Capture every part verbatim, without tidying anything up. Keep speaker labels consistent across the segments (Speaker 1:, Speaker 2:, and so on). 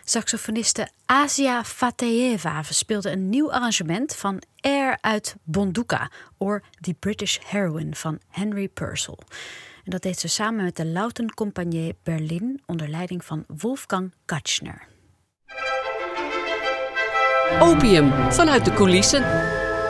Speaker 1: Saxofoniste Asia Fateheva verspeelde een nieuw arrangement van Air uit Bonduca, or The British Heroine van Henry Purcell. En dat deed ze samen met de Lautencompagnie Berlin onder leiding van Wolfgang Katschner.
Speaker 2: Opium vanuit de coulissen.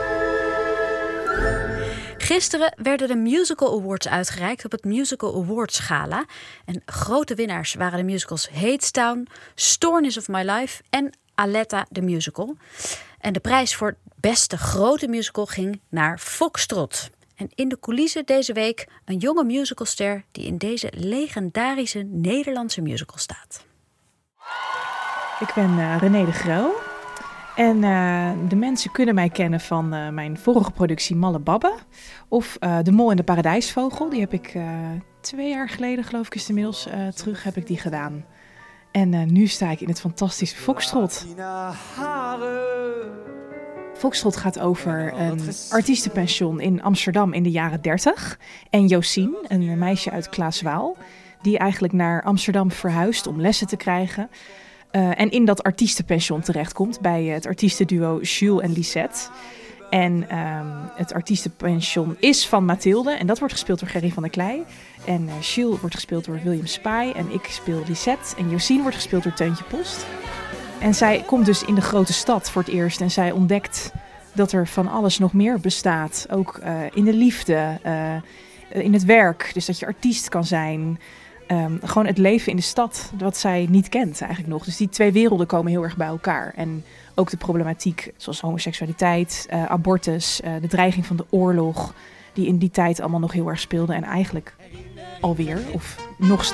Speaker 1: Gisteren werden de Musical Awards uitgereikt op het Musical Awards Gala. En grote winnaars waren de musicals Hadestown, Stoornis of My Life en Aletta the Musical. En de prijs voor het beste grote musical ging naar Foxtrot. En in de coulissen deze week een jonge musicalster die in deze legendarische Nederlandse musical staat.
Speaker 3: Ik ben uh, René de Groo. En uh, de mensen kunnen mij kennen van uh, mijn vorige productie Malle Babbe. Of uh, De Mol en de Paradijsvogel. Die heb ik uh, twee jaar geleden, geloof ik is het inmiddels, uh, terug heb ik die gedaan. En uh, nu sta ik in het fantastische Foxtrot. Foxtrot gaat over een artiestenpension in Amsterdam in de jaren dertig. En Josien, een meisje uit Klaaswaal, die eigenlijk naar Amsterdam verhuist om lessen te krijgen. Uh, en in dat artiestenpension terechtkomt bij het artiestenduo Jules en Lisette. En um, het artiestenpension is van Mathilde en dat wordt gespeeld door Gerry van der Klei. En uh, Jules wordt gespeeld door William Spy en ik speel Lisette. En Josien wordt gespeeld door Teuntje Post. En zij komt dus in de grote stad voor het eerst en zij ontdekt dat er van alles nog meer bestaat. Ook uh, in de liefde, uh, in het werk, dus dat je artiest kan zijn. Um, gewoon het leven in de stad, wat zij niet kent eigenlijk nog. Dus die twee werelden komen heel erg bij elkaar. En ook de problematiek zoals homoseksualiteit, uh, abortus, uh, de dreiging van de oorlog, die in die tijd allemaal nog heel erg speelde en eigenlijk alweer, of nog steeds.